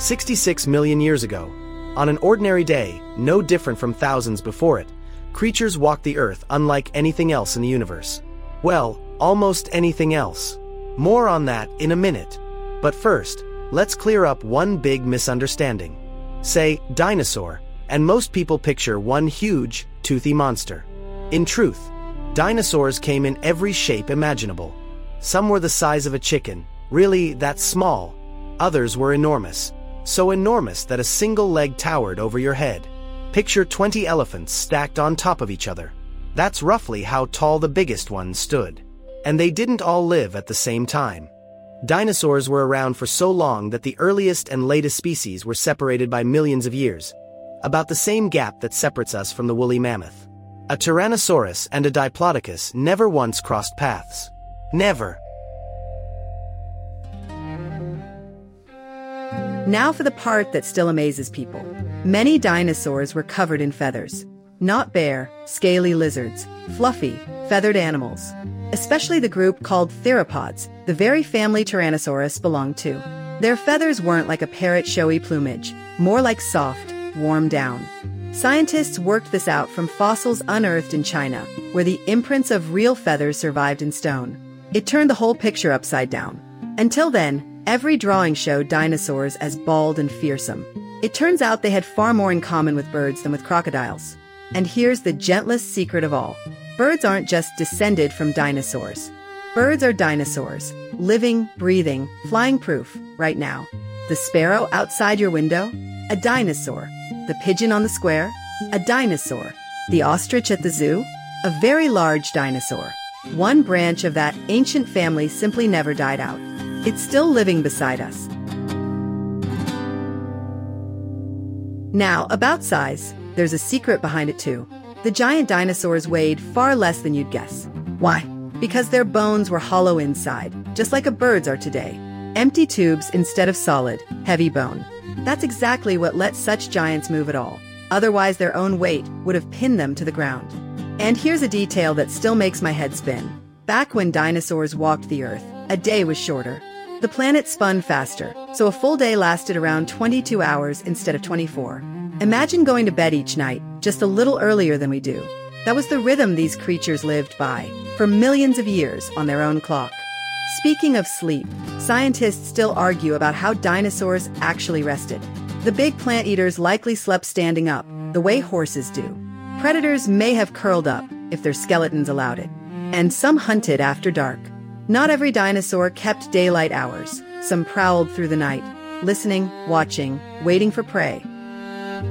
66 million years ago, on an ordinary day, no different from thousands before it, creatures walked the Earth unlike anything else in the universe. Well, almost anything else. More on that in a minute. But first, let's clear up one big misunderstanding. Say, dinosaur, and most people picture one huge, toothy monster. In truth, dinosaurs came in every shape imaginable. Some were the size of a chicken, really that small. Others were enormous. So enormous that a single leg towered over your head. Picture 20 elephants stacked on top of each other. That's roughly how tall the biggest one stood. And they didn't all live at the same time. Dinosaurs were around for so long that the earliest and latest species were separated by millions of years, about the same gap that separates us from the woolly mammoth. A Tyrannosaurus and a Diplodocus never once crossed paths. Never. Now for the part that still amazes people. Many dinosaurs were covered in feathers. Not bare, scaly lizards, fluffy, feathered animals. Especially the group called theropods, the very family Tyrannosaurus belonged to. Their feathers weren't like a parrot's showy plumage, more like soft, warm down. Scientists worked this out from fossils unearthed in China, where the imprints of real feathers survived in stone. It turned the whole picture upside down. Until then, every drawing showed dinosaurs as bald and fearsome. It turns out they had far more in common with birds than with crocodiles. And here's the gentlest secret of all. Birds aren't just descended from dinosaurs. Birds are dinosaurs, living, breathing, flying-proof, right now. The sparrow outside your window? A dinosaur. The pigeon on the square? A dinosaur. The ostrich at the zoo? A very large dinosaur. One branch of that ancient family simply never died out. It's still living beside us. Now, about size, there's a secret behind it too. The giant dinosaurs weighed far less than you'd guess. Why? Because their bones were hollow inside, just like a bird's are today. Empty tubes instead of solid, heavy bone. That's exactly what let such giants move at all. Otherwise, their own weight would have pinned them to the ground. And here's a detail that still makes my head spin. Back when dinosaurs walked the Earth, a day was shorter. The planet spun faster, so a full day lasted around 22 hours instead of 24. Imagine going to bed each night, just a little earlier than we do. That was the rhythm these creatures lived by, for millions of years on their own clock. Speaking of sleep, scientists still argue about how dinosaurs actually rested. The big plant eaters likely slept standing up, the way horses do. Predators may have curled up, if their skeletons allowed it. And some hunted after dark. Not every dinosaur kept daylight hours. Some prowled through the night, listening, watching, waiting for prey.